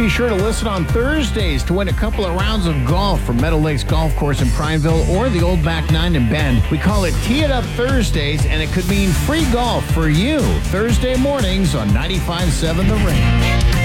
Be sure to listen on Thursdays to win a couple of rounds of golf from Meadow Lakes Golf Course in Prineville or the Old Back Nine in Bend. We call it Tee It Up Thursdays, and it could mean free golf for you. Thursday mornings on 95.7 The Ring.